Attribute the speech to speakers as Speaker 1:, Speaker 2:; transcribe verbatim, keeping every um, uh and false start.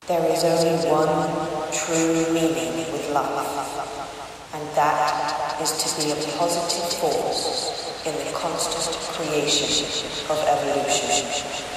Speaker 1: There is only one true meaning with life, and that is to be a positive force in the constant creation of evolution.